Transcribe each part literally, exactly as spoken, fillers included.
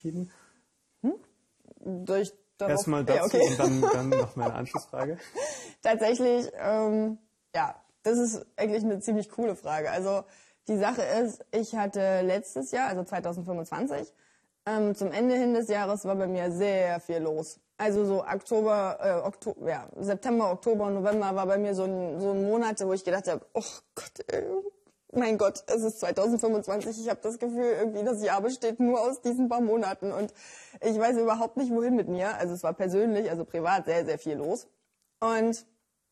entschieden? Hm? Durch Erstmal dazu, ja, okay. Und dann, dann noch meine Anschlussfrage. Tatsächlich, ähm, ja, das ist eigentlich eine ziemlich coole Frage. Also die Sache ist, ich hatte letztes Jahr, also zwanzig fünfundzwanzig, ähm, zum Ende hin des Jahres war bei mir sehr viel los. Also so Oktober, äh, Oktober, ja, September, Oktober, November war bei mir so ein, so ein Monate, wo ich gedacht habe, oh Gott, ey, mein Gott, es ist zwanzig fünfundzwanzig, ich habe das Gefühl, irgendwie das Jahr besteht nur aus diesen paar Monaten und ich weiß überhaupt nicht, wohin mit mir. Also es war persönlich, also privat sehr, sehr viel los. Und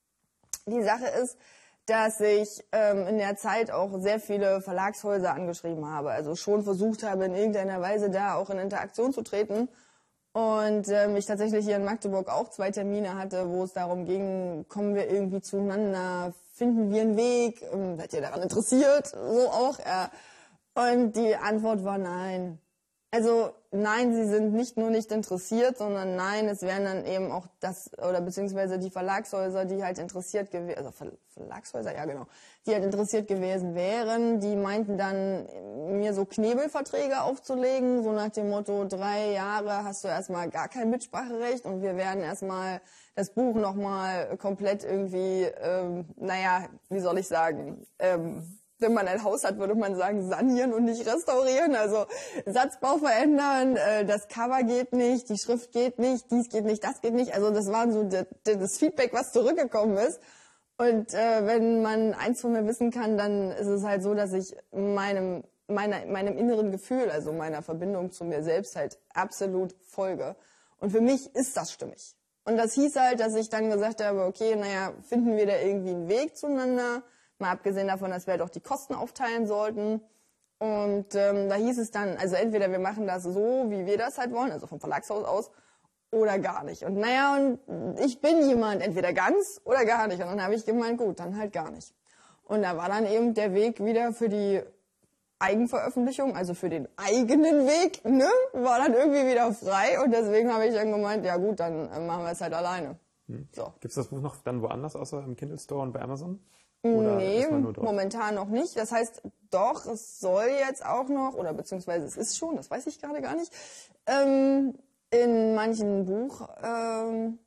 die Sache ist, dass ich ähm, in der Zeit auch sehr viele Verlagshäuser angeschrieben habe, also schon versucht habe, in irgendeiner Weise da auch in Interaktion zu treten. Und ähm, ich tatsächlich hier in Magdeburg auch zwei Termine hatte, wo es darum ging, kommen wir irgendwie zueinander, finden wir einen Weg, ähm, seid ihr daran interessiert, so auch. Ja. Und die Antwort war nein. Also nein, sie sind nicht nur nicht interessiert, sondern nein, es wären dann eben auch das, oder beziehungsweise die Verlagshäuser, die halt interessiert gewesen, also Ver Verlagshäuser, ja genau, die halt interessiert gewesen wären, die meinten dann, mir so Knebelverträge aufzulegen, so nach dem Motto, drei Jahre hast du erstmal gar kein Mitspracherecht und wir werden erstmal das Buch nochmal komplett irgendwie, ähm, naja, wie soll ich sagen, ähm, wenn man ein Haus hat, würde man sagen, sanieren und nicht restaurieren. Also Satzbau verändern, äh, das Cover geht nicht, die Schrift geht nicht, dies geht nicht, das geht nicht. Also das war so de, de, das Feedback, was zurückgekommen ist. Und äh, wenn man eins von mir wissen kann, dann ist es halt so, dass ich meinem, meiner, meinem inneren Gefühl, also meiner Verbindung zu mir selbst halt absolut folge. Und für mich ist das stimmig. Und das hieß halt, dass ich dann gesagt habe, okay, naja, finden wir da irgendwie einen Weg zueinander? Mal abgesehen davon, dass wir halt auch die Kosten aufteilen sollten. Und ähm, da hieß es dann, also entweder wir machen das so, wie wir das halt wollen, also vom Verlagshaus aus, oder gar nicht. Und naja, und ich bin jemand, entweder ganz oder gar nicht. Und dann habe ich gemeint, gut, dann halt gar nicht. Und da war dann eben der Weg wieder für die Eigenveröffentlichung, also für den eigenen Weg, ne, war dann irgendwie wieder frei. Und deswegen habe ich dann gemeint, ja gut, dann äh, machen wir es halt alleine. Hm. So. Gibt es das Buch noch dann woanders, außer im Kindle Store und bei Amazon? Oder nee, momentan noch nicht. Das heißt, doch, es soll jetzt auch noch, oder beziehungsweise es ist schon, das weiß ich gerade gar nicht, ähm, in manchen Buch, ähm,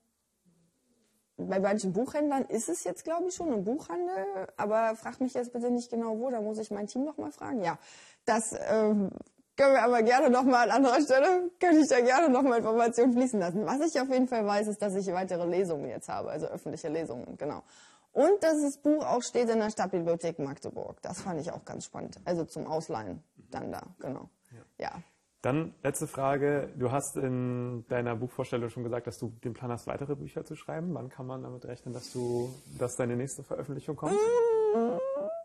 bei manchen Buchhändlern ist es jetzt, glaube ich, schon im Buchhandel, aber frag mich jetzt bitte nicht genau wo, da muss ich mein Team noch mal fragen. Ja, das ähm, können wir aber gerne noch mal an anderer Stelle, könnte ich da gerne noch mal Informationen fließen lassen. Was ich auf jeden Fall weiß, ist, dass ich weitere Lesungen jetzt habe, also öffentliche Lesungen, genau. Und dass das Buch auch steht in der Stadtbibliothek Magdeburg. Das fand ich auch ganz spannend. Also zum Ausleihen dann da, genau. Ja. ja. Dann letzte Frage. Du hast in deiner Buchvorstellung schon gesagt, dass du den Plan hast, weitere Bücher zu schreiben. Wann kann man damit rechnen, dass du, dass deine nächste Veröffentlichung kommt? Mm,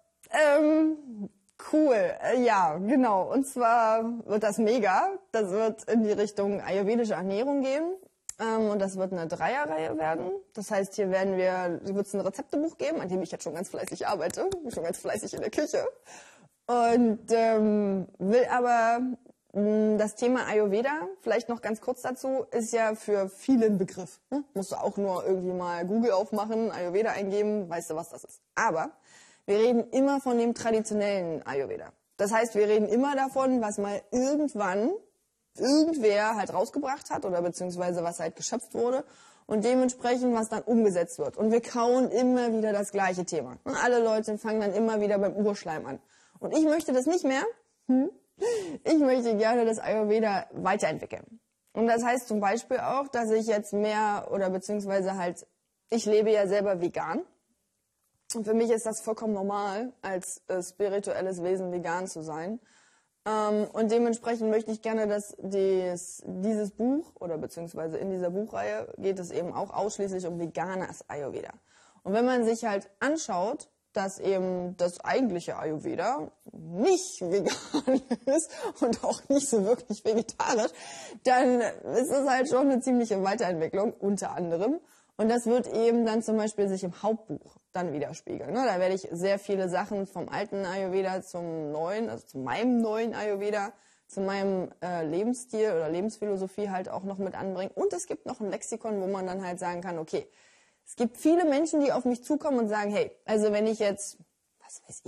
ähm, cool. Äh, ja, genau. Und zwar wird das mega. Das wird in die Richtung ayurvedische Ernährung gehen. Ähm, und das wird eine Dreierreihe werden. Das heißt, hier werden wir, hier wird es ein Rezeptebuch geben, an dem ich jetzt schon ganz fleißig arbeite. Ich bin schon ganz fleißig in der Küche. Und ähm, will aber mh, das Thema Ayurveda, vielleicht noch ganz kurz dazu, ist ja für viele ein Begriff. Ne? Musst du auch nur irgendwie mal Google aufmachen, Ayurveda eingeben, weißt du, was das ist. Aber wir reden immer von dem traditionellen Ayurveda. Das heißt, wir reden immer davon, was mal irgendwann irgendwer halt rausgebracht hat oder beziehungsweise was halt geschöpft wurde und dementsprechend was dann umgesetzt wird. Und wir kauen immer wieder das gleiche Thema. Und alle Leute fangen dann immer wieder beim Urschleim an. Und ich möchte das nicht mehr. Hm? Ich möchte gerne das Ayurveda weiterentwickeln. Und das heißt zum Beispiel auch, dass ich jetzt mehr oder beziehungsweise halt, ich lebe ja selber vegan. Und für mich ist das vollkommen normal, als äh, spirituelles Wesen vegan zu sein. Ähm, und dementsprechend möchte ich gerne, dass dies, dieses Buch oder beziehungsweise in dieser Buchreihe geht es eben auch ausschließlich um veganes Ayurveda. Und wenn man sich halt anschaut, dass eben das eigentliche Ayurveda nicht vegan ist und auch nicht so wirklich vegetarisch, dann ist es halt schon eine ziemliche Weiterentwicklung, unter anderem. Und das wird eben dann zum Beispiel sich im Hauptbuch dann widerspiegeln. Da werde ich sehr viele Sachen vom alten Ayurveda zum neuen, also zu meinem neuen Ayurveda, zu meinem äh, Lebensstil oder Lebensphilosophie halt auch noch mit anbringen. Und es gibt noch ein Lexikon, wo man dann halt sagen kann, okay, es gibt viele Menschen, die auf mich zukommen und sagen, hey, also wenn ich jetzt, was weiß ich,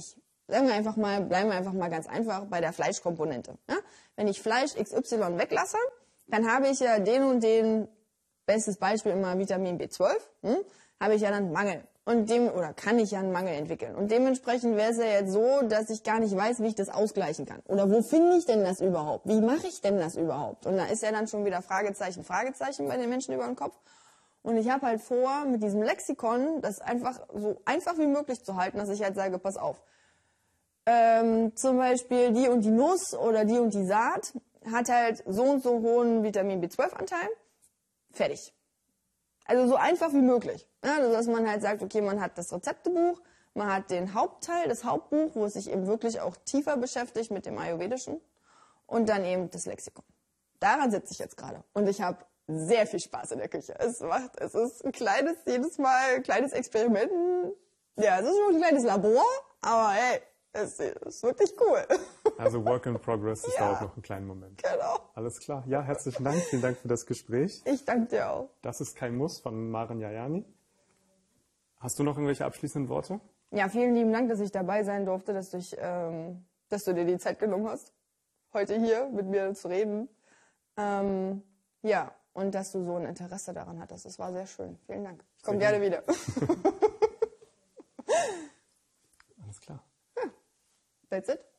sagen wir einfach mal, bleiben wir einfach mal ganz einfach bei der Fleischkomponente. Ja? Wenn ich Fleisch X Y weglasse, dann habe ich ja den und den, bestes Beispiel immer Vitamin B zwölf, hm? habe ich ja dann Mangel. Und dem, oder kann ich ja einen Mangel entwickeln. Und dementsprechend wäre es ja jetzt so, dass ich gar nicht weiß, wie ich das ausgleichen kann. Oder wo finde ich denn das überhaupt? Wie mache ich denn das überhaupt? Und da ist ja dann schon wieder Fragezeichen, Fragezeichen bei den Menschen über den Kopf. Und ich habe halt vor, mit diesem Lexikon das einfach so einfach wie möglich zu halten, dass ich halt sage, pass auf. Ähm, zum Beispiel die und die Nuss oder die und die Saat hat halt so und so hohen Vitamin B zwölf Anteil. Fertig. Also so einfach wie möglich. Ja, also dass man halt sagt, okay, man hat das Rezeptebuch, man hat den Hauptteil, das Hauptbuch, wo es sich eben wirklich auch tiefer beschäftigt mit dem Ayurvedischen und dann eben das Lexikon. Daran sitze ich jetzt gerade und ich habe sehr viel Spaß in der Küche. Es macht, es ist ein kleines, jedes Mal ein kleines Experiment. Ja, es ist nur ein kleines Labor, aber hey, es ist wirklich cool. Also Work in Progress, das Ja. dauert noch einen kleinen Moment. Genau. Alles klar. Ja, herzlichen Dank. Vielen Dank für das Gespräch. Ich danke dir auch. Das ist kein Muss von Maren Jajani. Hast du noch irgendwelche abschließenden Worte? Ja, vielen lieben Dank, dass ich dabei sein durfte, dass du, dich, ähm, dass du dir die Zeit genommen hast, heute hier mit mir zu reden. Ähm, ja, und dass du so ein Interesse daran hattest. Das war sehr schön. Vielen Dank. Ich komme gerne wieder. Alles klar. That's it.